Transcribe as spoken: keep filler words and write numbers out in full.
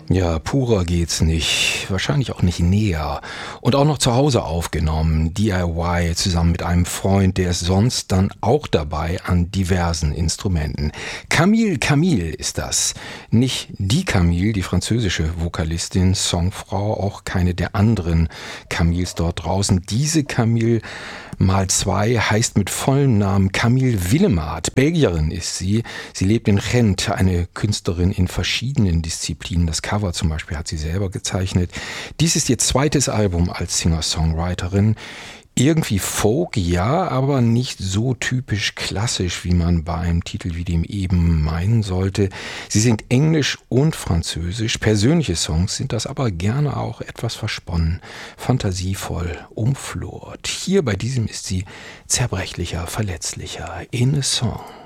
Ja, purer geht's nicht. Wahrscheinlich auch nicht näher. Und auch noch zu Hause aufgenommen. D I Y zusammen mit einem Freund, der ist sonst dann auch dabei an diversen Instrumenten. Camille Camille ist das. Nicht die Camille, die französische Vokalistin, Songfrau, auch keine der anderen Camilles dort draußen. Diese Camille mal zwei heißt mit vollem Namen Camille Willemardt. Belgierin ist sie. Sie lebt in Gent, eine Künstlerin in verschiedenen Disziplinen. Das Cover zum Beispiel hat sie selber gezeichnet. Dies ist ihr zweites Album als Singer-Songwriterin. Irgendwie Folk, ja, aber nicht so typisch klassisch, wie man bei einem Titel wie dem eben meinen sollte. Sie singt Englisch und Französisch. Persönliche Songs sind das aber gerne auch etwas versponnen, fantasievoll, umflort. Hier bei diesem ist sie zerbrechlicher, verletzlicher. In a Song.